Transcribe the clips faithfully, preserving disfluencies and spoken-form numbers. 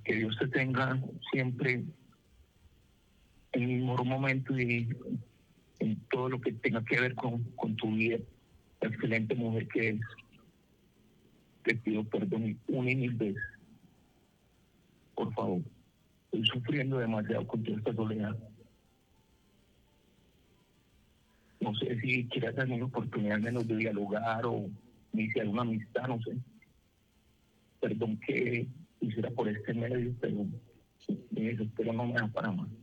Que Dios te tenga siempre en el mejor momento y en todo lo que tenga que ver con, con tu vida. La excelente mujer que eres. Te pido perdón una y mil veces. Por favor. Estoy sufriendo demasiado con toda esta soledad. No sé si quieras darme una oportunidad menos de dialogar o iniciar una amistad, no sé. Perdón que hiciera por este medio, pero mi desespero no me da para más.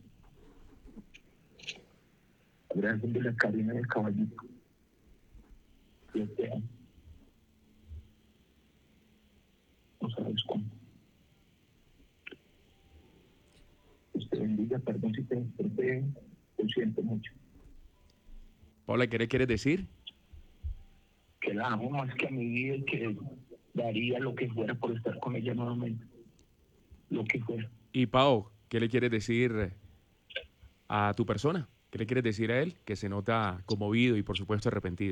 Gracias de la cabina del caballito. Dios te amo. No sabes cómo. Dios te bendiga, perdón si te desperté, lo siento mucho. Paula, ¿qué le quieres decir? Que la amo más que a mi vida y que daría lo que fuera por estar con ella nuevamente. Lo que fuera. Y Pau, ¿qué le quieres decir a tu persona? ¿Qué le quieres decir a él? Que se nota conmovido y por supuesto arrepentido.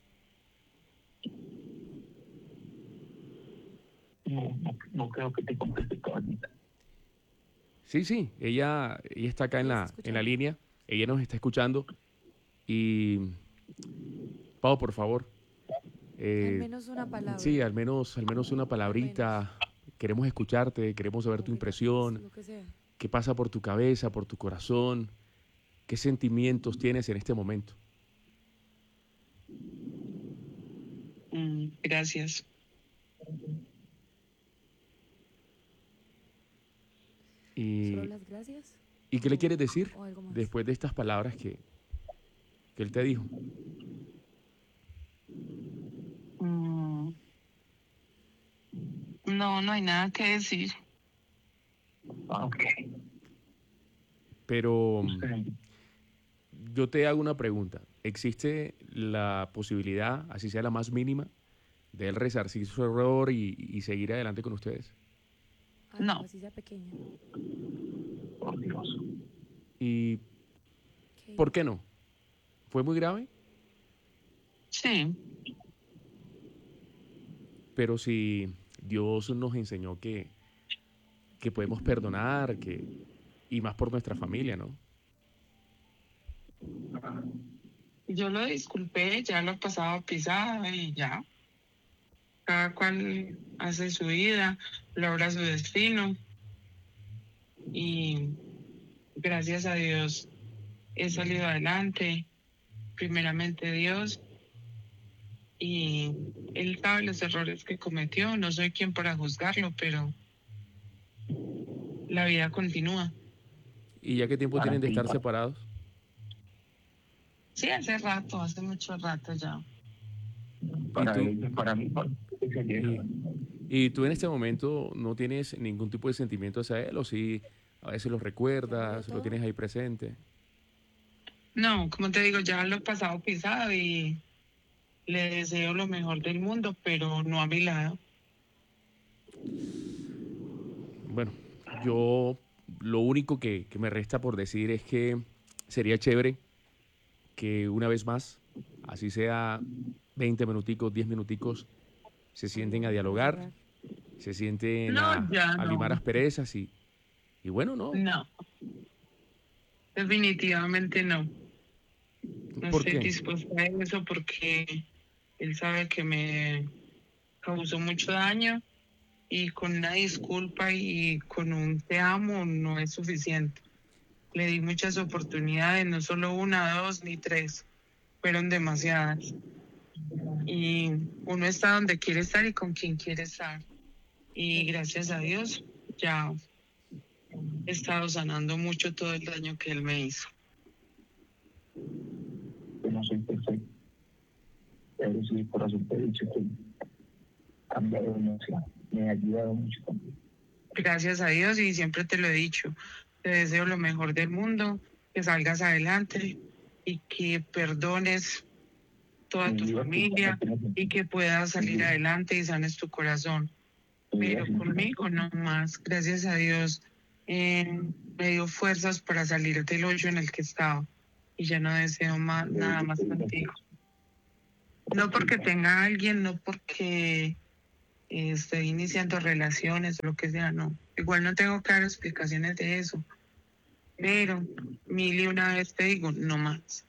No, no, no creo que te conteste, caballita. Sí, sí, ella, ella está acá en Ella está la, en la escuchando. línea, ella nos está escuchando y Pau, por favor, Al eh, menos una palabra. sí, al menos, al menos una Al menos. palabrita, queremos escucharte, queremos saber tu O gracias, impresión, lo que sea. qué pasa por tu cabeza, por tu corazón, qué sentimientos tienes en este momento. Mm, gracias. ¿Solo Y, las gracias? ¿y qué le ¿O, quieres decir o algo más? después de estas palabras que, que él te dijo? Mm, no, no hay nada que decir. Ah, ok. Pero Dios te bendiga. yo te hago una pregunta. ¿Existe la posibilidad, así sea la más mínima, de él resarcir su error y, y seguir adelante con ustedes? Algo No. así sea pequeño. Por Dios. ¿Y Ok. por qué no? ¿Fue muy grave? Sí. Pero si Dios nos enseñó que, que podemos perdonar, que, y más por nuestra familia, ¿no? Yo lo disculpé, ya lo pasaba pisado y ya. Cada cual hace su vida, logra su destino y gracias a Dios he salido adelante. Primeramente Dios y Él sabe los errores que cometió. No soy quien para juzgarlo, pero la vida continúa. ¿Y ya qué tiempo Para tienen de ti, estar para, separados? Sí, hace rato, hace mucho rato ya. ¿Y para tú? ella, para mí, para que se llegue. ¿Y, y tú en este momento no tienes ningún tipo de sentimiento hacia él? ¿O si a veces lo ¿Ya murió recuerdas, lo todo? tienes ahí presente? No, como te digo, ya lo he pasado pisado y le deseo lo mejor del mundo, pero no a mi lado. Bueno, yo lo único que, que me resta por decir es que sería chévere que una vez más, así sea veinte minuticos, diez minuticos, se sienten a Hablar para dialogar, cerrar. se sienten No, a, ya a no. limar asperezas y, y bueno, no. No, definitivamente no. No ¿Por estoy qué? dispuesta a eso porque él sabe que me causó mucho daño y con una disculpa y con un te amo no es suficiente. Le di muchas oportunidades, no solo una, dos ni tres, fueron demasiadas. Y uno está donde quiere estar y con quien quiere estar. Y gracias a Dios ya he estado sanando mucho todo el daño que él me hizo. Yo no soy perfecto, pero sí, por eso te he dicho que he cambiado demasiado. Me ha ayudado mucho también. Gracias a Dios y siempre te lo he dicho. Te deseo lo mejor del mundo, que salgas adelante y que perdones toda Mi tu vida que no familia tiene y sentido. que puedas Mi salir vida, adelante y sanes tu corazón. mi vida Pero sin ti. conmigo no más. Gracias a Dios eh, me dio fuerzas para salir del hoyo en el que estaba y ya no deseo más, nada más contigo. No porque tenga a alguien, no porque eh, esté iniciando relaciones o lo que sea, no. Igual no tengo que dar explicaciones de eso. Pero, mil y una vez te digo, no más.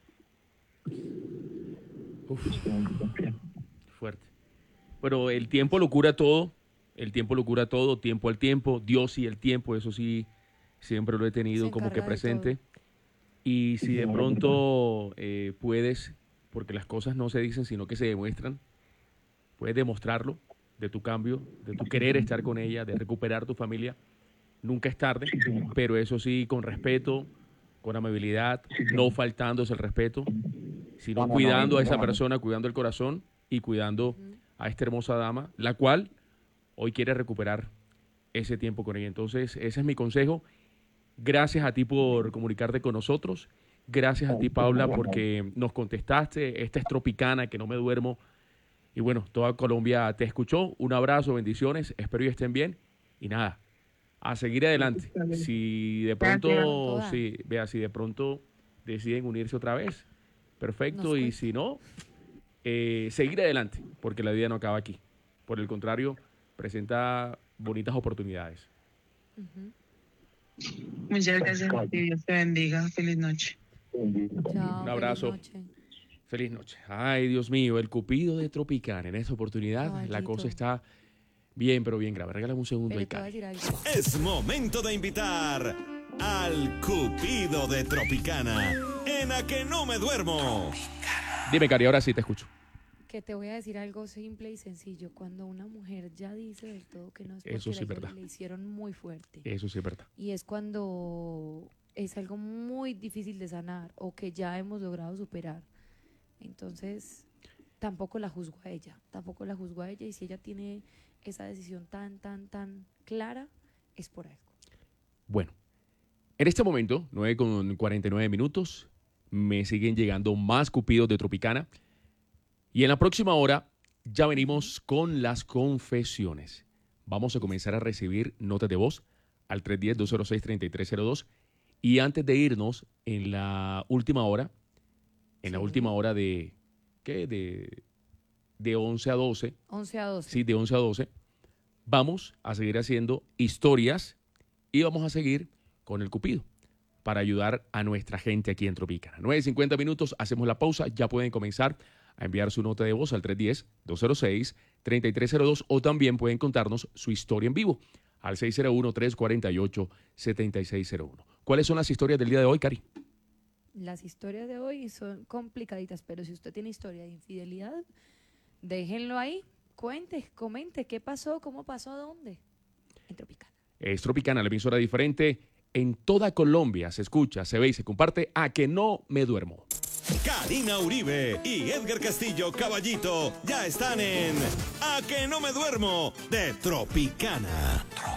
Uf, fuerte. Pero el tiempo lo cura todo. El tiempo lo cura todo. Tiempo al tiempo. Dios y el tiempo. Eso sí, siempre lo he tenido Se como que encarga de presente. Y si de pronto eh, puedes, porque las cosas no se dicen, sino que se demuestran, puedes demostrarlo de tu cambio, de tu querer estar con ella, de recuperar tu familia. Nunca es tarde, pero eso sí, con respeto, con amabilidad, no faltándose el respeto, sino cuidando a esa persona, cuidando el corazón y cuidando a esta hermosa dama, la cual hoy quiere recuperar ese tiempo con ella. Entonces, ese es mi consejo. Gracias a ti por comunicarte con nosotros. Gracias a ti, Paula, porque nos contestaste. Esta es Tropicana, que no me duermo. Y bueno, toda Colombia te escuchó. Un abrazo, bendiciones. Espero que estén bien. Y nada, a seguir adelante. Si de pronto, si, vea, si de pronto deciden unirse otra vez, perfecto. Y si no, eh, seguir adelante, porque la vida no acaba aquí. Por el contrario, presenta bonitas oportunidades. Ujú. Muchas gracias a ti. Dios te bendiga. Feliz noche. Chao, Un abrazo. feliz noche. Feliz noche. Ay, Dios mío, el cupido de Tropicana. En esta oportunidad Caballito. la cosa está bien, pero bien grave. Regálame un segundo Pero ahí, te voy a Cari. decir algo. Es momento de invitar al Cupido de Tropicana en A Que No Me Duermo. Dime, Cari, ahora sí te escucho. Que te voy a decir algo simple y sencillo. Cuando una mujer ya dice del todo que no es porque Eso sí es la- verdad. le hicieron muy fuerte. Eso sí es verdad. Y es cuando es algo muy difícil de sanar o que ya hemos logrado superar. Entonces, tampoco la juzgo a ella. Tampoco la juzgo a ella. Y si ella tiene esa decisión tan, tan, tan clara, es por algo. Bueno, en este momento, nueve con cuarenta y nueve minutos, me siguen llegando más cupidos de Tropicana. Y en la próxima hora ya venimos con las confesiones. Vamos a comenzar a recibir notas de voz al tres uno cero, dos cero seis, tres tres cero dos. Y antes de irnos, en la última hora, en la Sí. última hora de, ¿qué? De, de once a doce, once a doce. sí, de once a doce, vamos a seguir haciendo historias y vamos a seguir con el Cupido para ayudar a nuestra gente aquí en Tropicana. nueve cincuenta minutos, hacemos la pausa, ya pueden comenzar a enviar su nota de voz al tres uno cero, dos cero seis, tres tres cero dos o también pueden contarnos su historia en vivo al seis cero uno, tres cuatro ocho, siete seis cero uno. ¿Cuáles son las historias del día de hoy, Cari? Las historias de hoy son complicaditas, pero si usted tiene historia de infidelidad, déjenlo ahí, cuente, comente qué pasó, cómo pasó, dónde. En Tropicana. Es Tropicana, la emisora diferente. En toda Colombia se escucha, se ve y se comparte A Que No Me Duermo. Karina Uribe y Edgar Castillo Caballito ya están en A Que No Me Duermo de Tropicana.